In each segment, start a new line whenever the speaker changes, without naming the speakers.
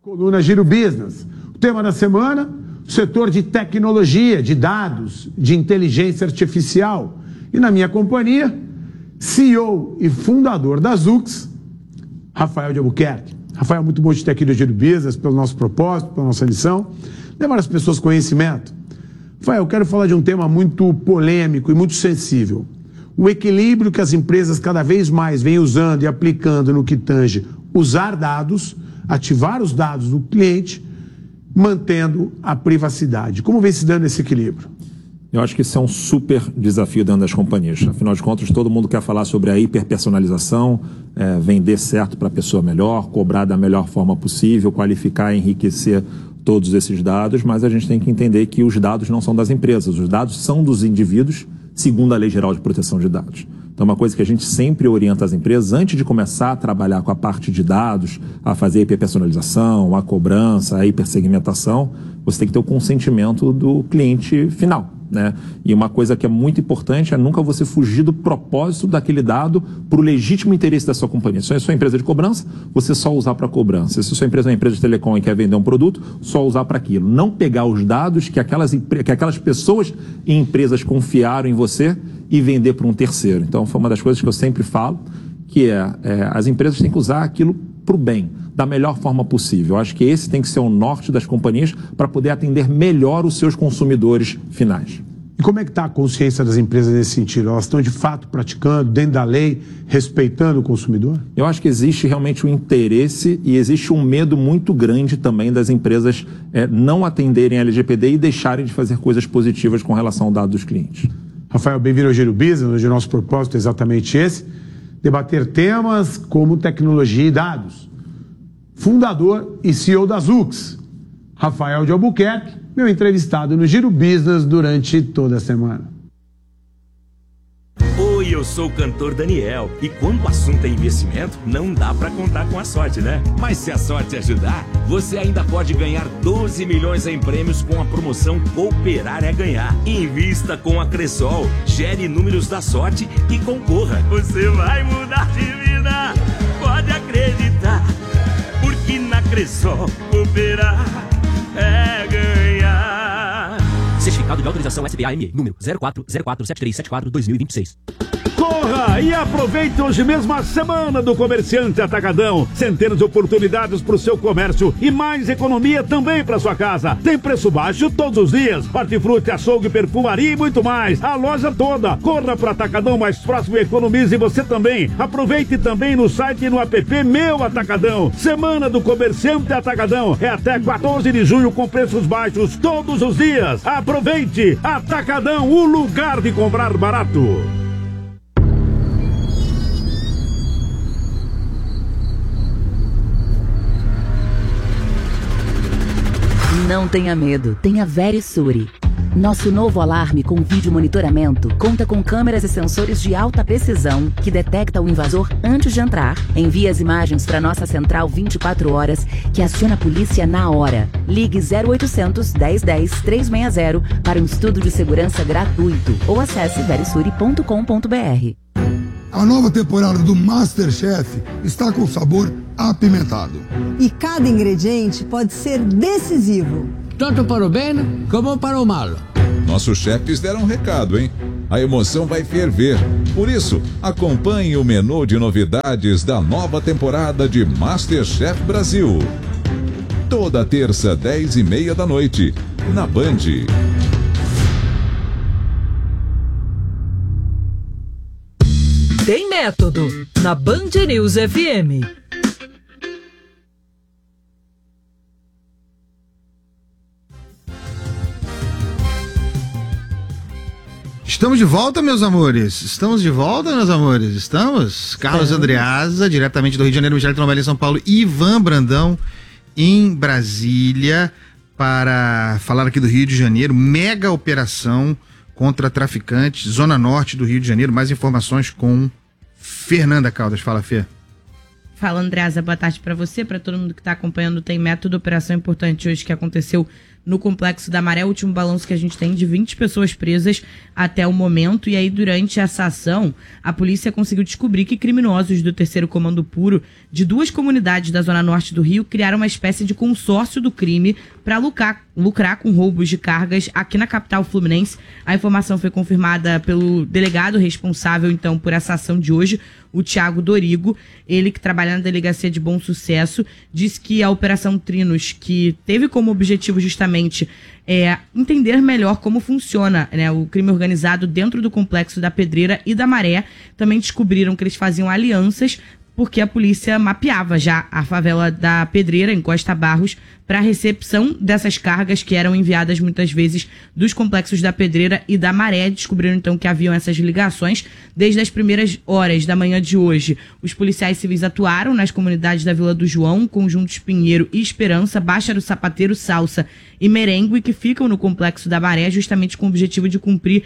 Coluna Giro Business. O tema da semana, o setor de tecnologia, de dados, de inteligência artificial. E na minha companhia, CEO e fundador da Zux, Rafael de Albuquerque. Rafael, muito bom de ter aqui no Giro Business, pelo nosso propósito, pela nossa missão, levar as pessoas conhecimento. Rafael, eu quero falar de um tema muito polêmico e muito sensível. O equilíbrio que as empresas cada vez mais vêm usando e aplicando no que tange usar dados, ativar os dados do cliente, mantendo a privacidade. Como vem se dando esse equilíbrio?
Eu acho que isso é um super desafio dentro das companhias. Afinal de contas, todo mundo quer falar sobre a hiperpersonalização, vender certo para a pessoa melhor, cobrar da melhor forma possível, qualificar e enriquecer todos esses dados, mas a gente tem que entender que os dados não são das empresas, os dados são dos indivíduos, segundo a Lei Geral de Proteção de Dados. Então, uma coisa que a gente sempre orienta as empresas, antes de começar a trabalhar com a parte de dados, a fazer a hiperpersonalização, a cobrança, a hipersegmentação, você tem que ter o consentimento do cliente final, né? E uma coisa que é muito importante é nunca você fugir do propósito daquele dado para o legítimo interesse da sua companhia. Se é sua empresa de cobrança, você só usar para cobrança. Se a sua empresa é uma empresa de telecom e quer vender um produto, só usar para aquilo. Não pegar os dados que aquelas pessoas e empresas confiaram em você e vender para um terceiro. Então, foi uma das coisas que eu sempre falo, que as empresas têm que usar aquilo para o bem, da melhor forma possível. Eu acho que esse tem que ser o norte das companhias para poder atender melhor os seus consumidores finais.
E como é que está a consciência das empresas nesse sentido? Elas estão de fato praticando, dentro da lei, respeitando o consumidor?
Eu acho que existe realmente um interesse e existe um medo muito grande também das empresas não atenderem a LGPD e deixarem de fazer coisas positivas com relação ao dado dos clientes.
Rafael, bem-vindo ao Giro Business, onde o nosso propósito é exatamente esse, debater temas como tecnologia e dados. Fundador e CEO da Zux, Rafael de Albuquerque, meu entrevistado no Giro Business durante toda a semana.
Oi, eu sou o cantor Daniel e quando o assunto é investimento, não dá pra contar com a sorte, né? Mas se a sorte ajudar, você ainda pode ganhar 12 milhões em prêmios com a promoção Cooperar é Ganhar. Invista com a Cressol, gere números da sorte e concorra. Você vai mudar de vida, pode acreditar, porque na Cressol Cooperar é ganhar. Certificado de autorização SBA-ME, número 04047374-2026.
Corra e aproveite hoje mesmo a Semana do Comerciante Atacadão. Centenas de oportunidades para o seu comércio e mais economia também para sua casa. Tem preço baixo todos os dias. Hortifruti, açougue, perfumaria e muito mais. A loja toda. Corra para o Atacadão mais próximo e economize você também. Aproveite também no site e no app Meu Atacadão. Semana do Comerciante Atacadão. É até 14 de junho com preços baixos todos os dias. Aproveite! Atacadão, o lugar de comprar barato.
Não tenha medo, tenha Verisure. Nosso novo alarme com vídeo monitoramento conta com câmeras e sensores de alta precisão que detecta o invasor antes de entrar, envia as imagens para nossa central 24 horas que aciona a polícia na hora. Ligue 0800 1010 360 para um estudo de segurança gratuito ou acesse verisure.com.br.
A nova temporada do MasterChef está com sabor apimentado.
E cada ingrediente pode ser decisivo.
Tanto para o bem como para o mal.
Nossos chefes deram um recado, hein? A emoção vai ferver. Por isso, acompanhe o menu de novidades da nova temporada de MasterChef Brasil. Toda terça, 10h30 da noite, na Band.
Tem método, na Band News FM.
Estamos de volta, meus amores. Estamos de volta, meus amores. Estamos. Carlos Andreasa, diretamente do Rio de Janeiro, Michele Trombelli em São Paulo, Ivan Brandão em Brasília, para falar aqui do Rio de Janeiro. Mega operação contra traficantes, Zona Norte do Rio de Janeiro. Mais informações com Fernanda Caldas. Fala, Fê.
Fala, Andreasa. Boa tarde para você, para todo mundo que está acompanhando. Tem método, operação importante hoje que aconteceu no Complexo da Maré. O último balanço que a gente tem de 20 pessoas presas até o momento. E aí, durante essa ação, a polícia conseguiu descobrir que criminosos do 3º Comando Puro de 2 comunidades da Zona Norte do Rio criaram uma espécie de consórcio do crime para lucrar com roubos de cargas aqui na capital fluminense. A informação foi confirmada pelo delegado responsável, então, por essa ação de hoje, o Thiago Dorigo. Ele, que trabalha na Delegacia de Bom Sucesso, disse que a Operação Trinos, que teve como objetivo justamente entender melhor como funciona, né, o crime organizado dentro do Complexo da Pedreira e da Maré, também descobriram que eles faziam alianças porque a polícia mapeava já a favela da Pedreira, em Costa Barros, para a recepção dessas cargas que eram enviadas muitas vezes dos complexos da Pedreira e da Maré. Descobriram então que haviam essas ligações. Desde as primeiras horas da manhã de hoje, os policiais civis atuaram nas comunidades da Vila do João, Conjuntos Pinheiro e Esperança, Baixa do Sapateiro, Salsa e Merengue, que ficam no Complexo da Maré, justamente com o objetivo de cumprir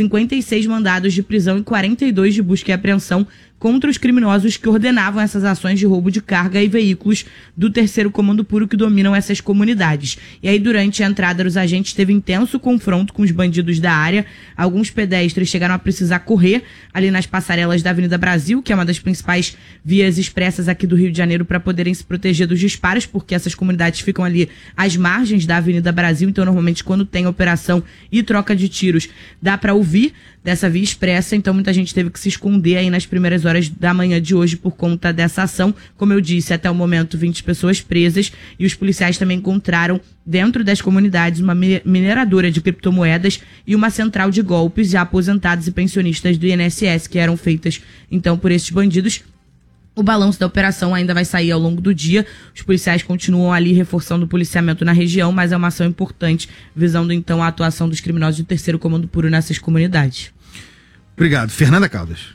56 mandados de prisão e 42 de busca e apreensão contra os criminosos que ordenavam essas ações de roubo de carga e veículos do 3º Comando Puro que dominam essas comunidades. E aí, durante a entrada dos agentes, teve intenso confronto com os bandidos da área. Alguns pedestres chegaram a precisar correr ali nas passarelas da Avenida Brasil, que é uma das principais vias expressas aqui do Rio de Janeiro, para poderem se proteger dos disparos, porque essas comunidades ficam ali às margens da Avenida Brasil. Então, normalmente, quando tem operação e troca de tiros, dá para ouvir dessa via expressa. Então, muita gente teve que se esconder aí nas primeiras horas da manhã de hoje por conta dessa ação. Como eu disse, até o momento 20 pessoas presas, e os policiais também encontraram dentro das comunidades uma mineradora de criptomoedas e uma central de golpes já aposentados e pensionistas do INSS, que eram feitas então por esses bandidos. O balanço da operação ainda vai sair ao longo do dia. Os policiais continuam ali reforçando o policiamento na região, mas é uma ação importante, visando então a atuação dos criminosos do 3º Comando Puro nessas comunidades.
Obrigado. Fernanda Caldas.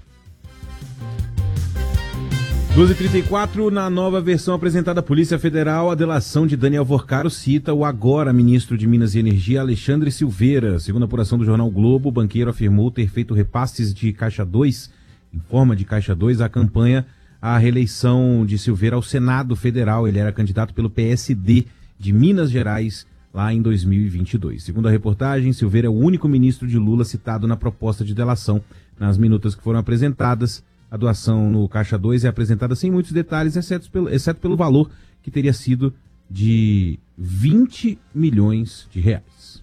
12h34, na nova versão apresentada à Polícia Federal, a delação de Daniel Vorcaro cita o agora ministro de Minas e Energia, Alexandre Silveira. Segundo a apuração do jornal Globo, o banqueiro afirmou ter feito repasses de Caixa 2, em forma de Caixa 2, à campanha à reeleição de Silveira ao Senado Federal. Ele era candidato pelo PSD de Minas Gerais lá em 2022. Segundo a reportagem, Silveira é o único ministro de Lula citado na proposta de delação. Nas minutas que foram apresentadas, a doação no Caixa 2 é apresentada sem muitos detalhes, exceto pelo valor, que teria sido de 20 milhões de reais.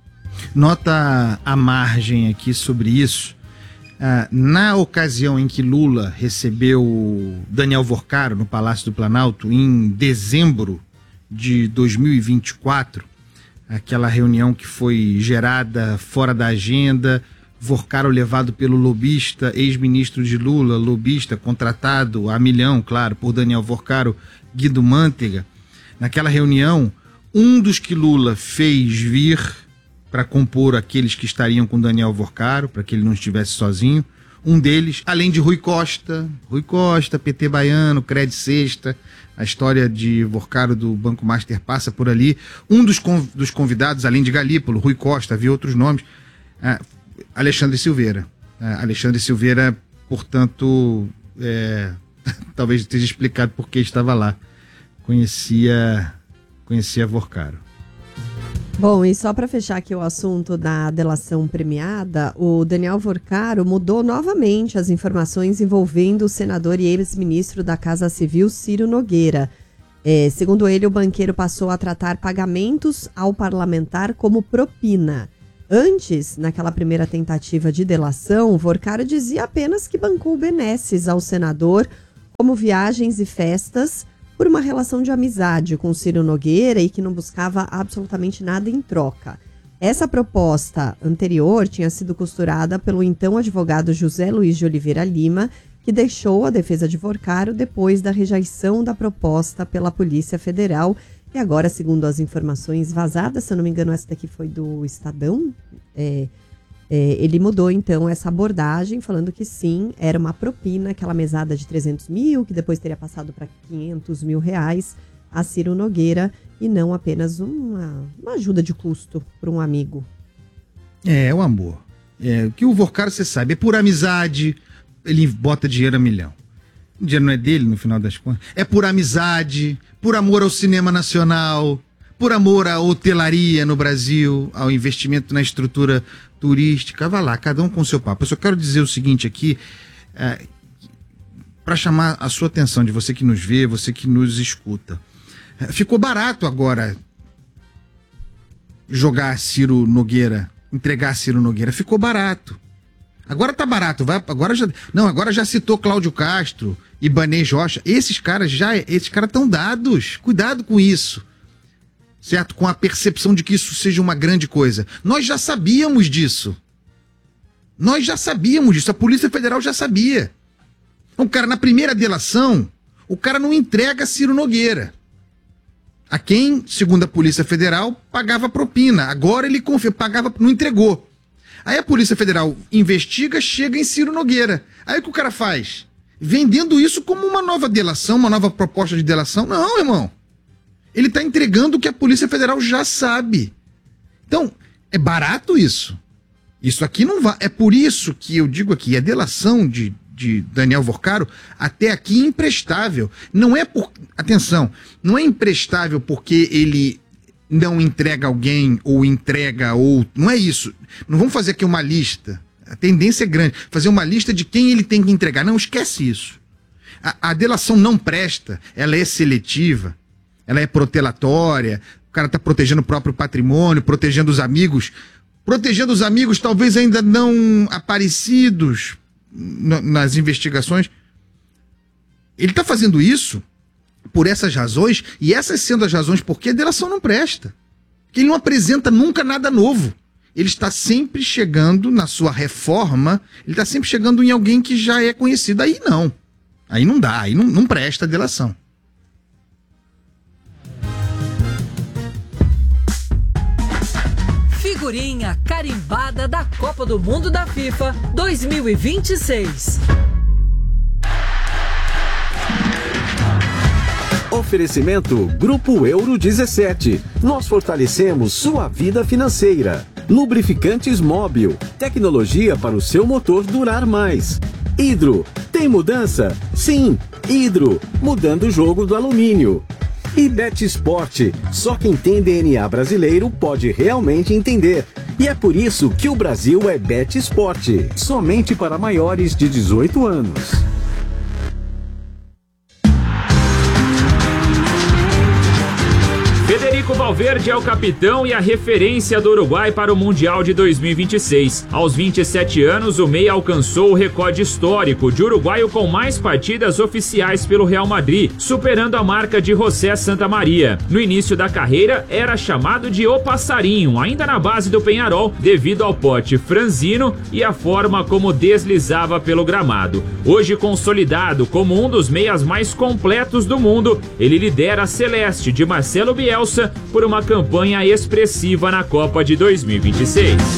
Nota à margem aqui sobre isso. Na ocasião em que Lula recebeu Daniel Vorcaro no Palácio do Planalto, em dezembro de 2024, aquela reunião que foi gerada fora da agenda, Vorcaro levado pelo lobista, ex-ministro de Lula, lobista contratado a milhão, claro, por Daniel Vorcaro, Guido Mantega. Naquela reunião, um dos que Lula fez vir para compor aqueles que estariam com Daniel Vorcaro, para que ele não estivesse sozinho, um deles, além de Rui Costa, PT baiano, Cred Sexta, a história de Vorcaro do Banco Master passa por ali. Um dos convidados, além de Galípolo, Rui Costa, havia outros nomes, Alexandre Silveira. Alexandre Silveira, portanto, talvez esteja explicado por que estava lá. Conhecia Vorcaro.
Bom, e só para fechar aqui o assunto da delação premiada, o Daniel Vorcaro mudou novamente as informações envolvendo o senador e ex-ministro da Casa Civil, Ciro Nogueira. Segundo ele, o banqueiro passou a tratar pagamentos ao parlamentar como propina. Antes, naquela primeira tentativa de delação, Vorcaro dizia apenas que bancou benesses ao senador, como viagens e festas, por uma relação de amizade com Ciro Nogueira e que não buscava absolutamente nada em troca. Essa proposta anterior tinha sido costurada pelo então advogado José Luiz de Oliveira Lima, que deixou a defesa de Vorcaro depois da rejeição da proposta pela Polícia Federal. E agora, segundo as informações vazadas, se eu não me engano, essa daqui foi do Estadão, ele mudou então essa abordagem, falando que sim, era uma propina, aquela mesada de 300 mil, que depois teria passado para 500 mil reais a Ciro Nogueira, e não apenas uma ajuda de custo para um amigo.
O amor. O que o Vorcaro, você sabe, é por amizade, ele bota dinheiro a milhão. O dinheiro não é dele, no final das contas. É por amizade, por amor ao cinema nacional, por amor à hotelaria no Brasil, ao investimento na estrutura turística. Vai lá, cada um com o seu papo. Eu só quero dizer o seguinte aqui, para chamar a sua atenção, de você que nos vê, você que nos escuta. Ficou barato agora jogar Ciro Nogueira, entregar Ciro Nogueira. Ficou barato. Agora tá barato. Agora já citou Cláudio Castro, Ibanez Rocha. Esses caras estão dados. Cuidado com isso. Certo? Com a percepção de que isso seja uma grande coisa. Nós já sabíamos disso. A Polícia Federal já sabia. Então, cara, na primeira delação, o cara não entrega Ciro Nogueira. A quem, segundo a Polícia Federal, pagava propina. Agora ele pagava, não entregou. Aí a Polícia Federal investiga, chega em Ciro Nogueira. Aí o que o cara faz? Vendendo isso como uma nova delação, uma nova proposta de delação. Não, irmão. Ele está entregando o que a Polícia Federal já sabe. Então, é barato isso. Isso aqui não vai. É por isso que eu digo aqui, a delação de Daniel Vorcaro, até aqui imprestável. Não é por... Atenção, não é imprestável porque ele não entrega alguém ou entrega outro. Não é isso. Não vamos fazer aqui uma lista. A tendência é grande. Fazer uma lista de quem ele tem que entregar. Não, esquece isso. A delação não presta. Ela é seletiva. Ela é protelatória. O cara está protegendo o próprio patrimônio, protegendo os amigos. Protegendo os amigos talvez ainda não aparecidos nas investigações. Ele está fazendo isso por essas razões, e essas sendo as razões porque a delação não presta. Porque ele não apresenta nunca nada novo. Ele está sempre chegando na sua reforma, ele está sempre chegando em alguém que já é conhecido. Aí não. Aí não dá, aí não presta a delação.
Figurinha carimbada da Copa do Mundo da FIFA 2026.
Oferecimento Grupo Euro 17. Nós fortalecemos sua vida financeira. Lubrificantes Móbil. Tecnologia para o seu motor durar mais. Hidro. Tem mudança? Sim. Hidro. Mudando o jogo do alumínio. E BetSport. Só quem tem DNA brasileiro pode realmente entender. E é por isso que o Brasil é BetSport. Somente para maiores de 18 anos.
Federico Valverde é o capitão e a referência do Uruguai para o Mundial de 2026. Aos 27 anos, o meia alcançou o recorde histórico de uruguaio com mais partidas oficiais pelo Real Madrid, superando a marca de José Santamaria. No início da carreira, era chamado de O Passarinho, ainda na base do Peñarol, devido ao pote franzino e a forma como deslizava pelo gramado. Hoje consolidado como um dos meias mais completos do mundo, ele lidera a Celeste de Marcelo Bielsa por uma campanha expressiva na Copa de 2026.